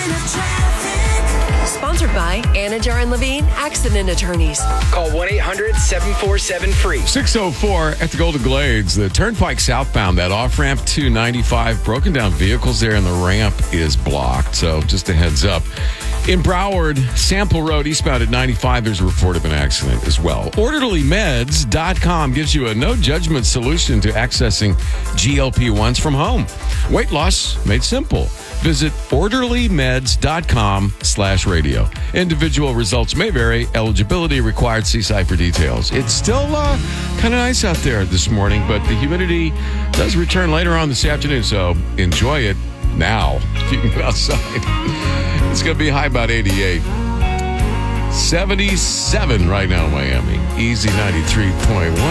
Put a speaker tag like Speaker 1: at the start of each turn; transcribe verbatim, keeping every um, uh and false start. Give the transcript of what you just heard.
Speaker 1: Sponsored by Anajar and Levine Accident Attorneys.
Speaker 2: Call one eight hundred seven four seven free.
Speaker 3: six oh four at the Golden Glades. The Turnpike southbound, that off-ramp to ninety-five, broken down vehicles there, and the ramp is blocked. So just a heads up. In Broward, Sample Road, eastbound at ninety-five, there's a report of an accident as well. orderly meds dot com gives you a no-judgment solution to accessing G L P ones from home. Weight loss made simple. Visit orderly meds dot com slash radio. Individual results may vary. Eligibility required. See site for details. It's still uh, kind of nice out there this morning, but the humidity does return later on this afternoon, so enjoy it now if you can go outside. It's going to be high about eighty-eight. seventy-seven right now in Miami. Easy ninety-three point one.